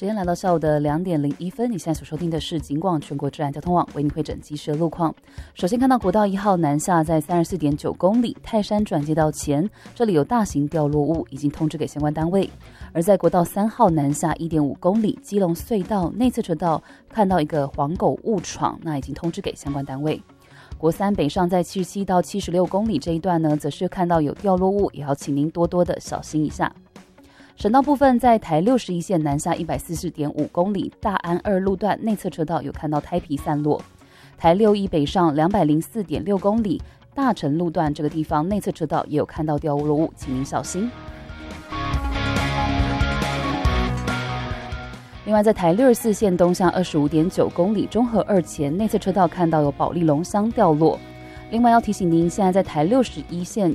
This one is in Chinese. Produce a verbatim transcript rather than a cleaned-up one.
时间来到下午的两点零一分，你现在所收听的是警广全国治安交通网为你会诊及时的路况。首先看到国道一号南下在三十四点九公里泰山转接道前，这里有大型掉落物，已经通知给相关单位。而在国道三号南下一点五公里基隆隧道内侧车道看到一个黄狗误闯，那已经通知给相关单位。国三北上在七十七到七十六公里这一段呢，则是看到有掉落物，也要请您多多的小心一下。省道部分，在台六十一线南下一百四十点五公里大安二路段内侧车道有看到胎皮散落。台六一北上两百零四点六公里大成路段这个地方内侧车道也有看到掉落物，请您小心。另外，在台六十四线东向二十五点九公里中和二前内侧车道看到有保利龙箱掉落。另外要提醒您，现在在台六十一线